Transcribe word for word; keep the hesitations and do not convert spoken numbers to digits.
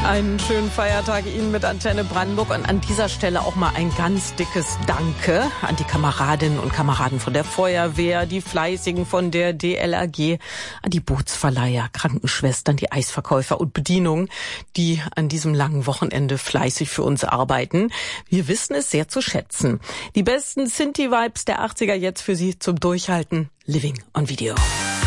Einen schönen Feiertag Ihnen mit Antenne Brandenburg und an dieser Stelle auch mal ein ganz dickes Danke an die Kameradinnen und Kameraden von der Feuerwehr, die Fleißigen von der D L R G, an die Bootsverleiher, Krankenschwestern, die Eisverkäufer und Bedienungen, die an diesem langen Wochenende fleißig für uns arbeiten. Wir wissen es sehr zu schätzen. Die besten Sinti-Vibes der achtziger jetzt für Sie zum Durchhalten. Living on Video.